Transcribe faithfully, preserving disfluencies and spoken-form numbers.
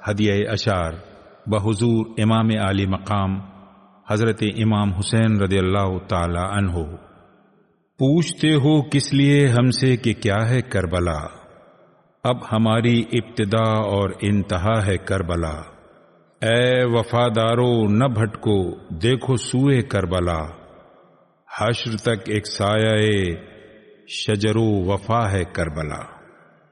हदिया अशार बहुजूर इमाम आली मकाम हजरत इमाम हुसैन रदियल्लाहु ताला अन्हो। पूछते हो किस लिए हमसे कि क्या है करबला, अब हमारी इब्तिदा और इंतहा है करबला। ए वफादारो न भटको देखो सूए करबला, हश्र तक एक साया शजरो वफा है करबला।